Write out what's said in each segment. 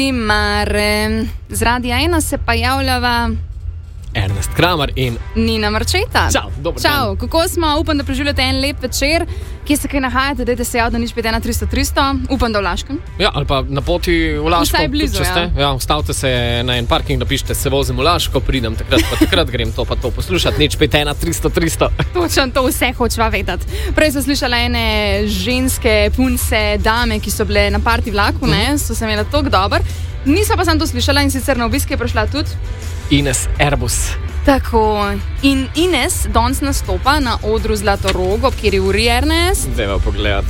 Mar z Radia 1 se pa javljava Ernest Kramer in Nina Marčeta. Čau, dober Čau, kako smo? Upam, da preživljate en lep večer. Kje se kaj nahajate? Dajte se javiti na 051-300-300. Upam, da v Laškem. Ja, ali pa na poti v Laško. Vsaj blizu, ja. Ustavite se na en parking, napišite, se vozim v Laško, pridem takrat grem to pa to poslušati. 051-300-300. Točno to vse hočeva vedeti. Prej so slišala ene ženske, punce, dame, ki so bile na parti vlaku, so se imela toliko dober. Nisva pa sam to slišala in sicer na obisk je prišla tudi Ines Erbus. Tako. In Ines danes nastopa na odru Zlatorogo, kjer je uri Ernest. Zdaj pogledati.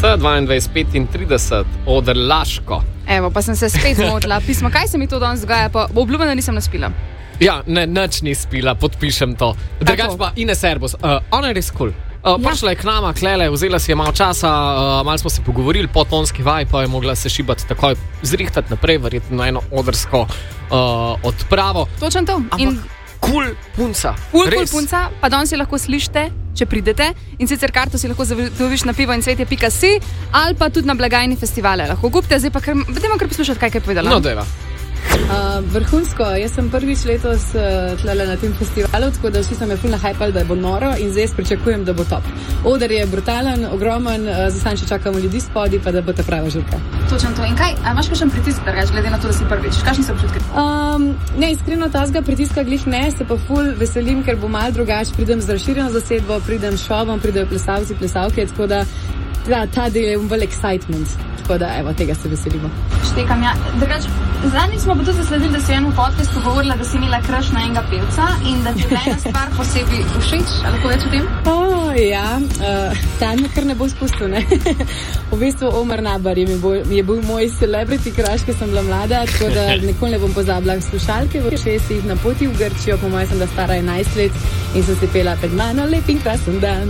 22:35, oder Laško. Evo, pa sem se spet zmotila. Pismo, kaj se mi to danes dogaja, pa obljubim, da nisem naspila. Ja, nič ni spila, podpišem to. Drugač pa Ines Erbus. Ona je res cool. Prišla je k nama, klele, vzela si je malo časa, malo smo se pogovorili, po tonski vaj, pa je mogla se šibati takoj, zrihtati naprej, verjetno na eno odrsko odpravo. Točno to. Ampak cool punca. Cool punca, pa danes si lahko slišite, če pridete. In sicer karto si lahko zagotoviš na pivoincvetje.si ali pa tudi na blagajni festivale. Lahko kupite, zdaj pa dajmo kar poslušati, kaj je povedala. No, dajva. Vrhunsko, jaz sem prvič letos tlele na tem festivalu, tako da vsi so me ful nahajpali, da bo noro in zdaj pričakujem, da bo top. Oder je brutalen, ogromen, zdaj še čakamo ljudi spodi, pa da bo ta prava žurka. Točno to. In kaj, imaš kakšen pritisk, glede na to, da si prvič? Kakšni so občutki? Ne, iskreno tazga pritiska glih ne, se pa ful veselim, ker bo malo drugače, pridem z razširjeno zasedbo, pridem s šobom, pridejo plesalci, plesalke, tako da ta del je bolj excitement. Tako da, evo, tega se veselimo. Štekam, ja. Zadnjič smo pa tudi zasledili, da si v enem podcastu govorila, da si imela crush na enega pevca in da ti je ena stvar posebej všeč. Ali lahko več o tem? Ja, ta me kar ne bo spustil, ne. V bistvu Omar Nabar je bil moj celebrity crush, ko sem bila mlada, tako da nikoli ne bom pozabila slušalke v 60 na poti v Grčijo, po mojem sem da stara 11 let in sem se pela pred mano lep in krasen dan.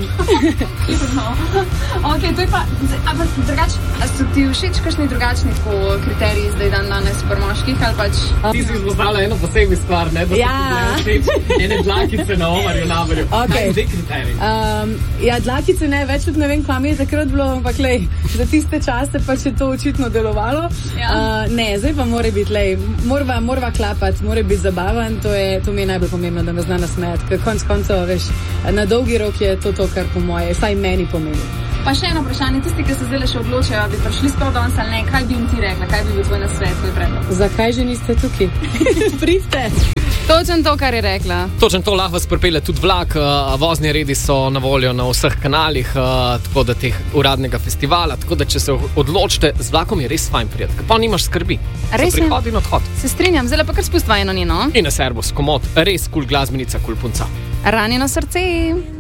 Ok, to je pa, ampak drugače, a so ti všeč kakšni drugačni kriteriji zdaj danes pri moških ali pač? Ti si izpostavila eno posebno stvar, ne? Da so ti všeč ene dlakice na Omarju Nabarju. Kaj je zdaj kriterij? Ja, dlakice ne, več tudi ne vem, kam je takrat bilo, ampak lej, za tiste čase pa je to očitno delovalo. Ne, zdaj pa mora biti, lej, morava klapati, mora biti zabaven, to mi je najbolj pomembno, da me zna nasmejati, ker konc koncev, veš, na dolgi rok je to, kar po moje, vsaj meni pomeni. Pa še eno vprašanje, tisti, ki se zdaj še odločajo, bi prišli sploh danes ali ne, kaj bi jim ti rekla, kaj bi bil tvoj nasvet, tvoj predlog? Zakaj že niste tukaj? Pridite! Točno to, kar je rekla. Točno to, lahko vas pripelje tudi vlak, vozni redi so na voljo na vseh kanalih, tako da teh uradnega festivala, tako da če se odločite, z vlakom je res fajn prijeti, pa nimaš skrbi. Res za prihod in odhod. Se strinjam, zdaj pa kar spustva eno njeno. Ines Erbus, komod, res cool glasbenica, cool punca. Ranjeno srce.